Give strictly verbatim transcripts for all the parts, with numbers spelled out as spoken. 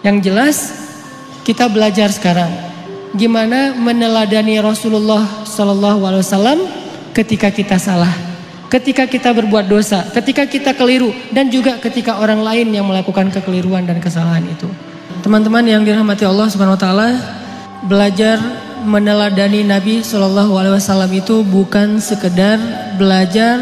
Yang jelas kita belajar sekarang gimana meneladani Rasulullah Shallallahu Alaihi Wasallam ketika kita salah, ketika kita berbuat dosa, ketika kita keliru, dan juga ketika orang lain yang melakukan kekeliruan dan kesalahan itu. Teman-teman yang dirahmati Allah Subhanahu Wa Taala, belajar meneladani Nabi Shallallahu Alaihi Wasallam itu bukan sekedar belajar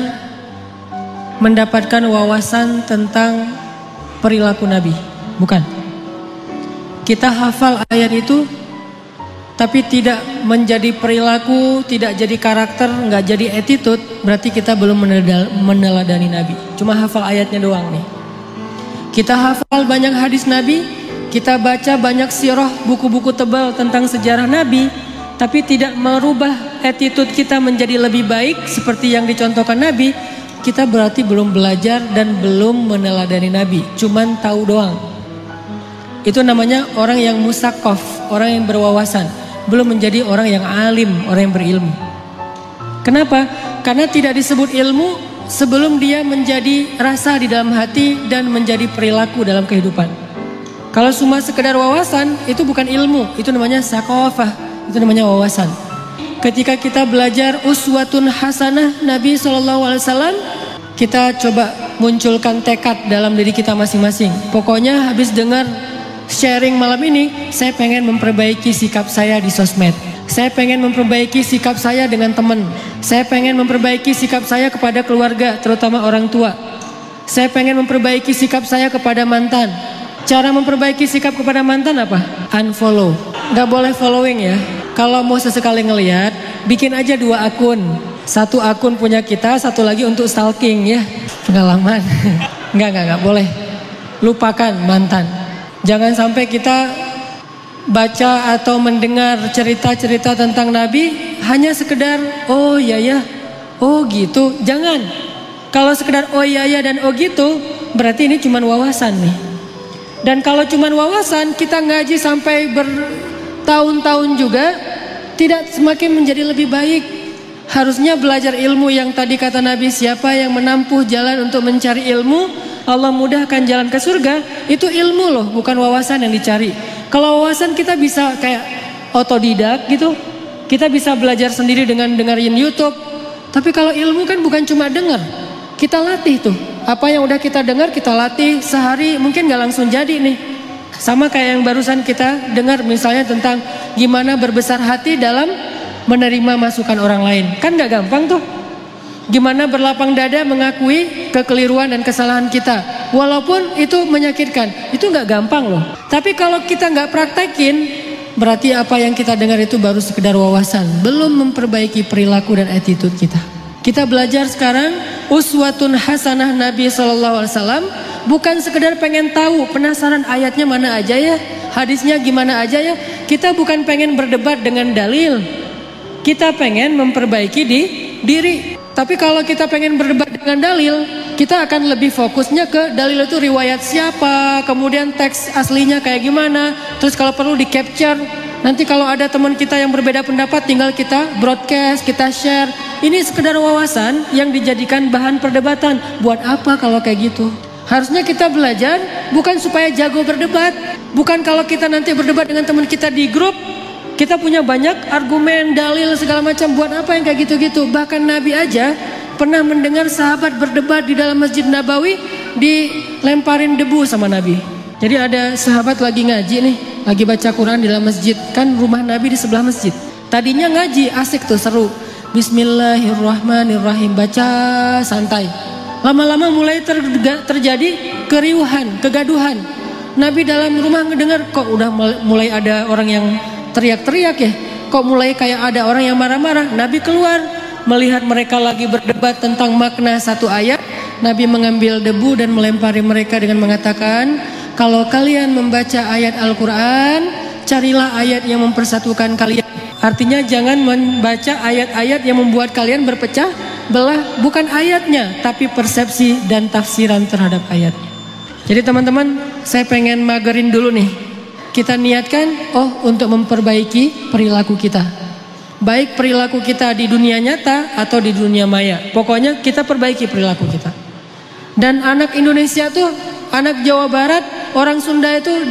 mendapatkan wawasan tentang perilaku Nabi, bukan. Kita hafal ayat itu, tapi tidak menjadi perilaku, tidak jadi karakter, nggak jadi attitude, berarti kita belum meneladani Nabi. Cuma hafal ayatnya doang nih. Kita hafal banyak hadis Nabi, kita baca banyak sirah, buku-buku tebal tentang sejarah Nabi, tapi tidak merubah attitude kita menjadi lebih baik seperti yang dicontohkan Nabi. Kita berarti belum belajar dan belum meneladani Nabi, cuman tahu doang. Itu namanya orang yang musaqqaf, orang yang berwawasan, belum menjadi orang yang alim, orang yang berilmu. Kenapa? Karena tidak disebut ilmu sebelum dia menjadi rasa di dalam hati dan menjadi perilaku dalam kehidupan. Kalau cuma sekedar wawasan, itu bukan ilmu, itu namanya saqafah, itu namanya wawasan. Ketika kita belajar uswatun hasanah Nabi shallallahu alaihi wasallam, kita coba munculkan tekad dalam diri kita masing-masing. Pokoknya habis dengar sharing malam ini, saya pengen memperbaiki sikap saya di sosmed. Saya pengen memperbaiki sikap saya dengan teman. Saya pengen memperbaiki sikap saya kepada keluarga, terutama orang tua. Saya pengen memperbaiki sikap saya kepada mantan. Cara memperbaiki sikap kepada mantan apa? Unfollow. Gak boleh following ya. Kalau mau sesekali ngelihat, bikin aja dua akun. Satu akun punya kita, satu lagi untuk stalking ya. Pengalaman. Enggak, enggak, enggak boleh. Lupakan mantan. Jangan sampai kita baca atau mendengar cerita-cerita tentang Nabi hanya sekedar oh ya ya, oh gitu. Jangan. Kalau sekedar oh ya ya dan oh gitu, berarti ini cuma wawasan nih. Dan kalau cuma wawasan, kita ngaji sampai bertahun-tahun juga tidak semakin menjadi lebih baik. Harusnya belajar ilmu yang tadi kata Nabi, siapa yang menempuh jalan untuk mencari ilmu, Allah mudahkan jalan ke surga. Itu ilmu loh, bukan wawasan yang dicari. Kalau wawasan kita bisa kayak otodidak gitu, kita bisa belajar sendiri dengan dengerin YouTube. Tapi kalau ilmu kan bukan cuma dengar, kita latih tuh. Apa yang udah kita dengar kita latih sehari, mungkin gak langsung jadi nih. Sama kayak yang barusan kita dengar misalnya tentang gimana berbesar hati dalam menerima masukan orang lain. Kan gak gampang tuh. Gimana berlapang dada mengakui kekeliruan dan kesalahan kita, walaupun itu menyakitkan. Itu gak gampang loh. Tapi kalau kita gak praktekin, berarti apa yang kita dengar itu baru sekedar wawasan, belum memperbaiki perilaku dan attitude kita. Kita belajar sekarang uswatun hasanah Nabi shallallahu alaihi wasallam, bukan sekedar pengen tahu, penasaran ayatnya mana aja ya, hadisnya gimana aja ya. Kita bukan pengen berdebat dengan dalil, kita pengen memperbaiki di diri. Tapi kalau kita pengen berdebat dengan dalil, kita akan lebih fokusnya ke dalil itu riwayat siapa, kemudian teks aslinya kayak gimana. Terus kalau perlu di capture, nanti kalau ada teman kita yang berbeda pendapat, tinggal kita broadcast, kita share. Ini sekedar wawasan yang dijadikan bahan perdebatan. Buat apa kalau kayak gitu? Harusnya kita belajar bukan supaya jago berdebat, bukan kalau kita nanti berdebat dengan teman kita di grup, kita punya banyak argumen, dalil segala macam. Buat apa yang kayak gitu-gitu? Bahkan Nabi aja pernah mendengar sahabat berdebat di dalam Masjid Nabawi, dilemparin debu sama Nabi. Jadi ada sahabat lagi ngaji nih, lagi baca Quran di dalam masjid. Kan rumah Nabi di sebelah masjid. Tadinya ngaji, asik tuh, seru. Bismillahirrahmanirrahim, baca santai. Lama-lama mulai ter terjadi keriuhan, kegaduhan. Nabi dalam rumah ngedengar, kok udah mulai ada orang yang teriak-teriak ya, kok mulai kayak ada orang yang marah-marah. Nabi keluar, melihat mereka lagi berdebat tentang makna satu ayat. Nabi mengambil debu dan melempari mereka dengan mengatakan, kalau kalian membaca ayat Al-Quran, carilah ayat yang mempersatukan kalian. Artinya jangan membaca ayat-ayat yang membuat kalian berpecah belah, bukan ayatnya, tapi persepsi dan tafsiran terhadap ayatnya. Jadi teman-teman, saya pengen magerin dulu nih. Kita niatkan, oh untuk memperbaiki perilaku kita. Baik perilaku kita di dunia nyata atau di dunia maya. Pokoknya kita perbaiki perilaku kita. Dan anak Indonesia tuh, anak Jawa Barat, orang Sunda itu